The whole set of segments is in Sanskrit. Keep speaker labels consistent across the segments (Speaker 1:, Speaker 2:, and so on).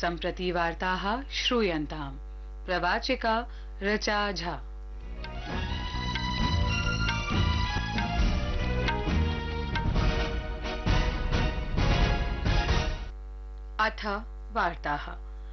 Speaker 1: सम्प्रति वार्ताः श्रूयन्ताम्। प्रवाचिका ऋचा झा। अथ वार्ताः।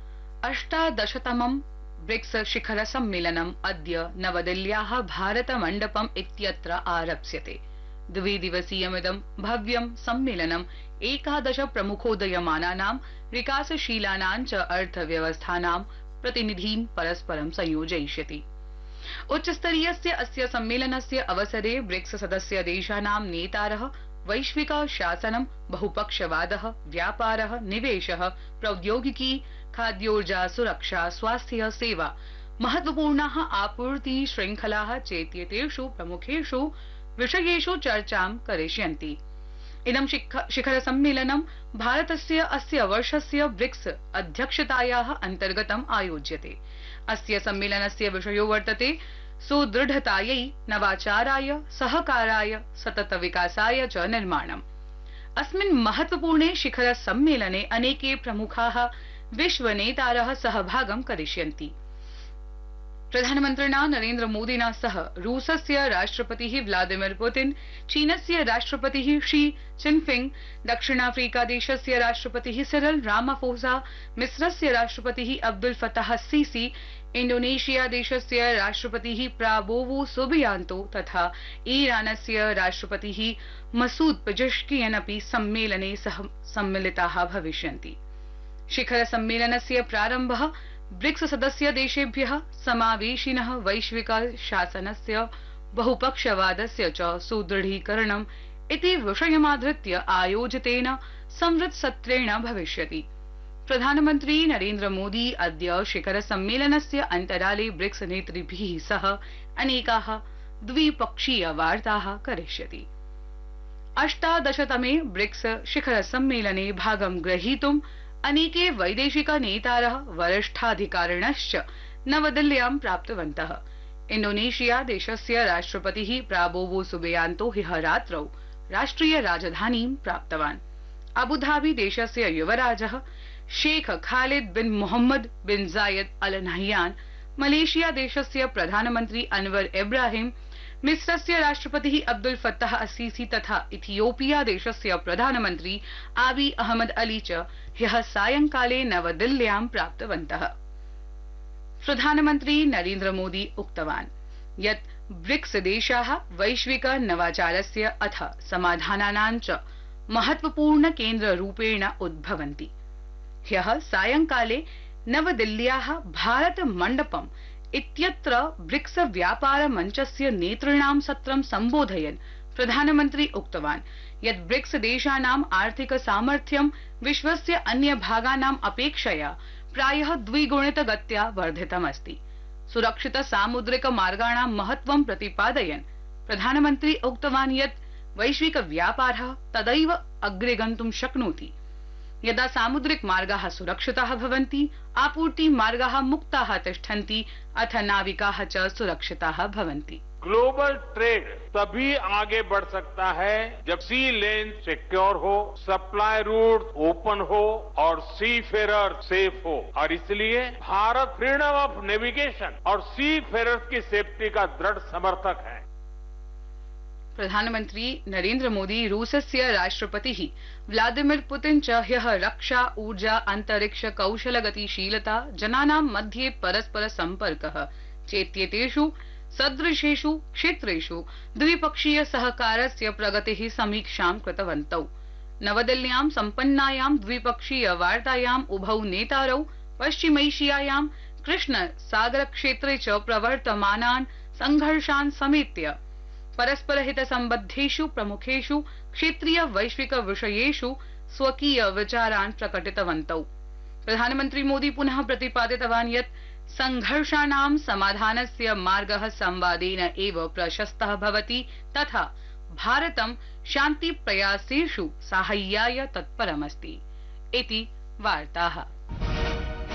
Speaker 1: 18तमं ब्रिक्स शिखर सम्मेलनम् अद्य नवदिल्ल्याः भारतमण्डपम् इत्यत्र आरप्स्यते। द्विदिवसीयमिदं भव्यं सम्मेलनं 11 प्रमुखोदयमानानां विकासशीलानां च अर्थव्यवस्थानां प्रतिनिधीन् परस्परं संयोजयिष्यति। उच्चस्तरीयस्य अस्य सम्मेलनस्य अवसरे ब्रिक्स सदस्य देशानां नेतारः वैश्विक शासनं, बहुपक्षवादः, व्यापारः, निवेशः, प्रौद्योगिकी, खाद्योर्जा सुरक्षा, स्वास्थ्य सेवा, महत्वपूर्णाः आपूर्ति श्रृंखलाः चेत्येतेषु प्रमुखेषु विषयेषु चर्चां करिष्यन्ति। इदं शिखर सम्मेलनं भारतस्य अस्य वर्षस्य ब्रिक्स अध्यक्षतायाः अन्तर्गतम् आयोज्यते। अस्य सम्मेलनस्य विषयो वर्तते सुदृढतायै, नवाचाराय, सहकाराय, सतत विकासाय च निर्माणम्। अस्मिन् महत्वपूर्णे शिखर सम्मेलने अनेके प्रमुखाः विश्वनेतारः सहभागं करिष्यन्ति। प्रधानमन्त्रिणा नरेन्द्र मोदिना सह रूसस्य राष्ट्रपतिः व्लादिमीर पुतिन, चीनस्य राष्ट्रपतिः शी चिनफिंग, दक्षिणाफ्रीकादेशस्य राष्ट्रपतिः सिरिल रामाफोसा, मिस्रस्य राष्ट्रपतिः अब्दुल फताह सीसी, इंडोनेशिया देशस्य राष्ट्रपतिः प्राबोवो सुबियांतो तथा ईरानस्य राष्ट्रपतिः मसूद पेजेश्कियन् अपि सम्मेलने सम्मिलिताः भविष्यन्ति। शिखर सम्मेलनस्य प्रारम्भः ब्रिक्स सदस्य देशेभ्यः समावेशिनः वैश्विक शासनस्य, बहुपक्षवादस्य च सुदृढीकरणम् इति विषयमाधृत्य आयोजितेन संवृत्सत्रेण भविष्यति। प्रधानमन्त्री नरेन्द्र मोदी अद्य शिखर सम्मेलनस्य अन्तराले ब्रिक्स नेतृभिः सह अनेकाः द्विपक्षीय वार्ताः करिष्यति। 18तमे ब्रिक्स शिखर सम्मेलने भागं ग्रहीतुं अनेके वैदेशिक नेतारः, वरिष्ठाधिकारिणश्च नवदिल्ल्यां प्राप्तवन्तः। इंडोनेशिया देशस्य राष्ट्रपतिः प्राबोवो सुबियांतो ह्यः रात्रौ राष्ट्रिय राजधानीं प्राप्तवान्। अबुधाबी देशस्य युवराजः शेख खालिद बिन मोहम्मद बिन जायद अल नह्यान, मलेशिया देशस्य प्रधानमन्त्री अनवर इब्राहिम, मिस्रस्य राष्ट्रपतिः अब्दुल फताह सीसी तथा इथियोपिया देशस्य प्रधानमन्त्री आबी अहमद अली च ह्यः सायंकाले नवदिल्ल्यां प्राप्तवन्तः। प्रधानमन्त्री नरेन्द्र मोदी उक्तवान् यत् ब्रिक्स देशाः वैश्विक नवाचारस्य अथ समाधानानां च महत्वपूर्ण केन्द्ररूपेण उद्भवन्ति। ह्यः सायंकाले नवदिल्ल्याः भारत मण्डपम् इत्यत्र ब्रिक्स व्यापार मञ्चस्य नेतॄणां सत्रं सम्बोधयन् प्रधानमन्त्री उक्तवान् यत् ब्रिक्स देशानाम् आर्थिक सामर्थ्यं विश्वस्य अन्य भागानाम् अपेक्षया प्रायः द्विगुणितगत्या वर्धितमस्ति। सुरक्षित सामुद्रिक मार्गाणां महत्वं प्रतिपादयन् प्रधानमन्त्री उक्तवान् यत् वैश्विक व्यापारः तदैव अग्रे गन्तुं शक्नोति यदा सामुद्रिक मार्गाः सुरक्षिताः भवन्ति, आपूर्ति मार्गाः मुक्ताः तिष्ठन्ति, अथ नाविकाः च सुरक्षिताः भवन्ति।
Speaker 2: ग्लोबल ट्रेड तभी आगे बढ़ सकता है जब सी लेन सिक्योर हो, सप्लाई रूट ओपन हो और सी फेरर सेफ हो। और इसलिए भारत फ्रीडम ऑफ नेविगेशन और सी फेरर्स की सेफ्टी का दृढ़ समर्थक है।
Speaker 1: प्रधानमन्त्री नरेन्द्र मोदी रूसस्य राष्ट्रपतिः व्लादिमीर पुतिन च ह्यः रक्षा, ऊर्जा, अन्तरिक्ष, कौशल गतिशीलता, जनानां मध्ये परस्पर सम्पर्कः चेत्येतेषु सदृशेषु क्षेत्रेषु द्विपक्षीय सहकारस्य प्रगतेः समीक्षां कृतवन्तौ। नवदिल्ल्यां सम्पन्नायां द्विपक्षीय वार्तायाम् उभौ नेतारौ पश्चिमैशियायां कृष्ण सागर क्षेत्रे च प्रवर्तमानान् संघर्षान् समेत्य परस्पर हित सम्बद्धेषु प्रमुखेषु क्षेत्रीय वैश्विक विषयेषु स्वकीय विचारान् प्रकटितवन्तौ। प्रधानमन्त्री मोदी पुनः प्रतिपादितवान् यत् संघर्षाणां समाधानस्य मार्गः संवादेन एव प्रशस्तः भवति तथा भारतं शान्ति प्रयासेषु साहाय्याय तत्परमस्ति इति वार्ताः।